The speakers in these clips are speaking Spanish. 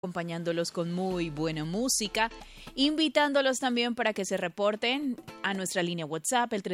acompañándolos con muy buena música, invitándolos también para que se reporten a nuestra línea WhatsApp, el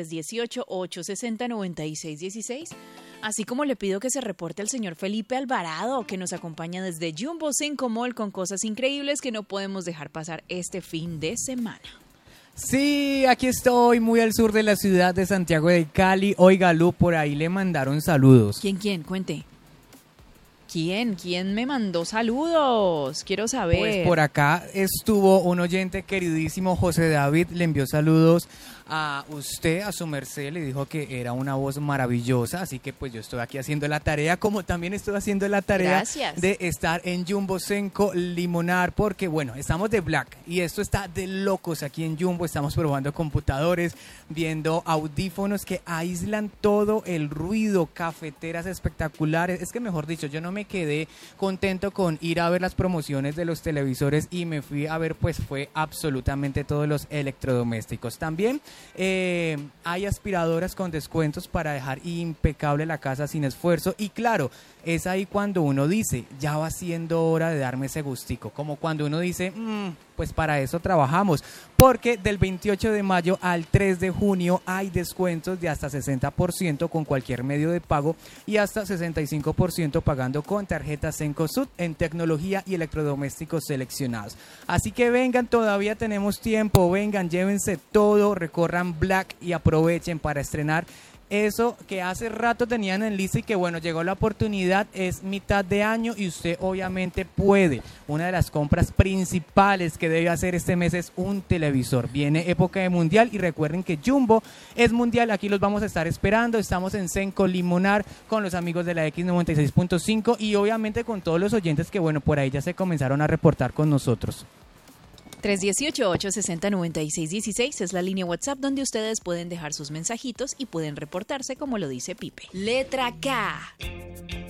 318-860-9616, así como le pido que se reporte al señor Felipe Alvarado, que nos acompaña desde Jumbo 5 Mall con cosas increíbles que no podemos dejar pasar este fin de semana. Sí, aquí estoy, muy al sur de la ciudad de Santiago de Cali. Oiga, Lu, por ahí le mandaron saludos. ¿Quién? Cuente. ¿Quién me mandó saludos? Quiero saber. Pues por acá estuvo un oyente queridísimo, José David, le envió saludos a usted, a su merced, le dijo que era una voz maravillosa, así que pues yo estoy aquí haciendo la tarea, como también estoy haciendo la tarea de estar en Jumbo Senco Limonar, porque bueno, estamos de Black y esto está de locos aquí en Jumbo, estamos probando computadores, viendo audífonos que aíslan todo el ruido, cafeteras espectaculares, es que mejor dicho, yo no me quedé contento con ir a ver las promociones de los televisores y me fui a ver, pues fue absolutamente todos los electrodomésticos. También hay aspiradoras con descuentos para dejar impecable la casa sin esfuerzo y claro, es ahí cuando uno dice, ya va siendo hora de darme ese gustico, como cuando uno dice, pues para eso trabajamos, porque del 28 de mayo al 3 de junio hay descuentos de hasta 60% con cualquier medio de pago y hasta 65% pagando con tarjeta Cencosud en tecnología y electrodomésticos seleccionados. Así que vengan, todavía tenemos tiempo, vengan, llévense todo, recorran Black y aprovechen para estrenar eso que hace rato tenían en lista y que bueno, llegó la oportunidad, es mitad de año y usted obviamente puede. Una de las compras principales que debe hacer este mes es un televisor. Viene época de mundial y recuerden que Jumbo es mundial, aquí los vamos a estar esperando. Estamos en Senco Limonar con los amigos de la X96.5 y obviamente con todos los oyentes que bueno, por ahí ya se comenzaron a reportar con nosotros. 318-860-9616 es la línea WhatsApp donde ustedes pueden dejar sus mensajitos y pueden reportarse como lo dice Pipe. Letra K.